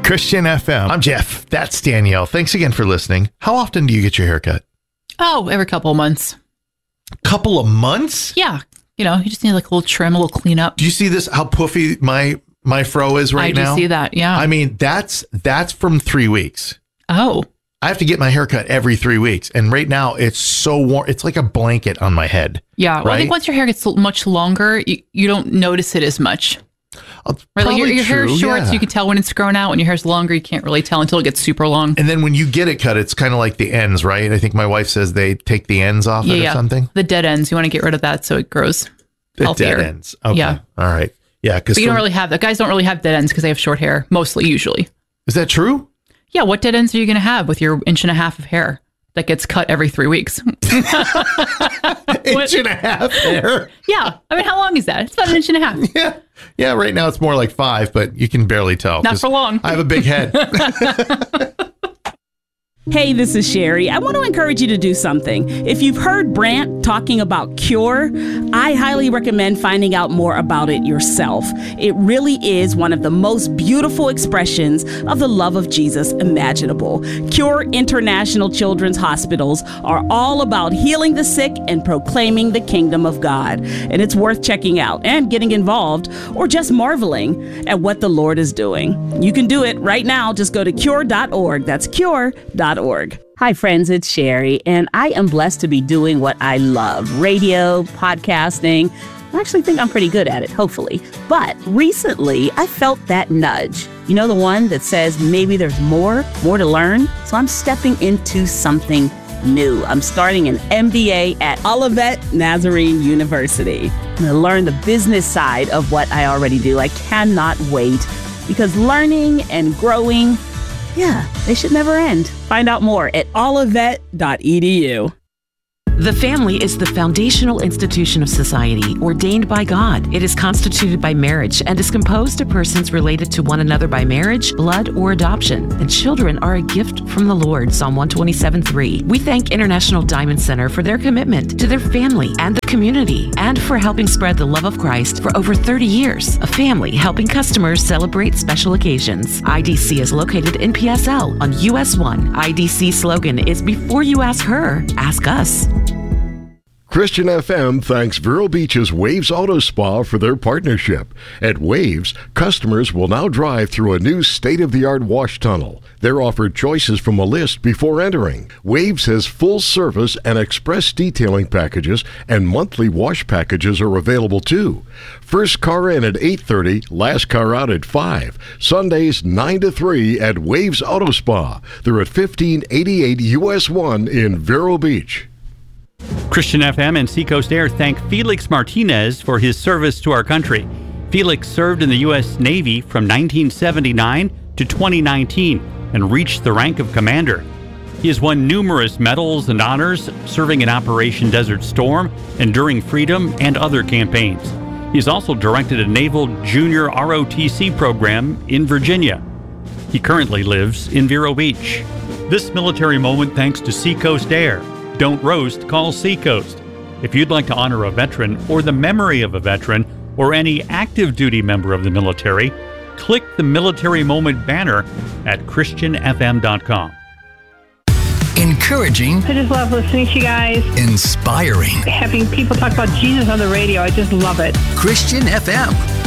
Christian FM. I'm Jeff. That's Danielle. Thanks again for listening. How often do you get your hair cut? Oh, every couple of months. Couple of months? Yeah. You just need like a little trim, a little cleanup. Do you see this? How poofy my fro is right now? I do see that. Yeah. I mean, that's from 3 weeks. Oh. I have to get my hair cut every 3 weeks. And right now it's so warm. It's like a blanket on my head. Yeah. Well, I think once your hair gets much longer, you don't notice it as much. Right, like your hair is short, so you can tell when it's grown out. When your hair's longer, you can't really tell until it gets super long. And then when you get it cut, it's kind of like the ends, right? I think my wife says they take the ends off it or something. The dead ends. You want to get rid of that so it grows healthier. The dead ends. Okay. Yeah. All right. Yeah. But you don't really have that. Guys don't really have dead ends because they have short hair, mostly, usually. Is that true? Yeah. What dead ends are you going to have with your 1.5 inches of hair that gets cut every 3 weeks? 1.5 inches hair? Yeah. I mean, how long is that? It's about 1.5 inches. Yeah. Yeah, right now it's more like 5, but you can barely tell. Not for long. I have a big head. Hey, this is Sherry. I want to encourage you to do something. If you've heard Brant talking about Cure, I highly recommend finding out more about it yourself. It really is one of the most beautiful expressions of the love of Jesus imaginable. Cure International Children's Hospitals are all about healing the sick and proclaiming the kingdom of God. And it's worth checking out and getting involved or just marveling at what the Lord is doing. You can do it right now. Just go to cure.org. That's cure.org. Hi, friends, it's Sherry, and I am blessed to be doing what I love, radio, podcasting. I actually think I'm pretty good at it, hopefully. But recently, I felt that nudge. You know, the one that says maybe there's more to learn? So I'm stepping into something new. I'm starting an MBA at Olivet Nazarene University. I'm going to learn the business side of what I already do. I cannot wait because learning and growing, they should never end. Find out more at olivet.edu. The family is the foundational institution of society ordained by God. It is constituted by marriage and is composed of persons related to one another by marriage, blood, or adoption. And children are a gift from the Lord, Psalm 127:3. We thank International Diamond Center for their commitment to their family and the community and for helping spread the love of Christ for over 30 years. A family helping customers celebrate special occasions. IDC is located in PSL on US 1. IDC slogan is before you ask her, ask us. Christian FM thanks Vero Beach's Waves Auto Spa for their partnership. At Waves, customers will now drive through a new state-of-the-art wash tunnel. They're offered choices from a list before entering. Waves has full service and express detailing packages, and monthly wash packages are available too. First car in at 8:30, last car out at 5. Sundays 9 to 3 at Waves Auto Spa. They're at 1588 US 1 in Vero Beach. Christian FM and Seacoast Air thank Felix Martinez for his service to our country. Felix served in the U.S. Navy from 1979 to 2019 and reached the rank of commander. He has won numerous medals and honors serving in Operation Desert Storm, Enduring Freedom, and other campaigns. He's also directed a Naval Junior ROTC program in Virginia. He currently lives in Vero Beach. This military moment thanks to Seacoast Air. Don't roast, call Seacoast. If you'd like to honor a veteran or the memory of a veteran or any active duty member of the military, click the Military Moment banner at christianfm.com. Encouraging. I just love listening to you guys. Inspiring. Having people talk about Jesus on the radio, I just love it. Christian FM.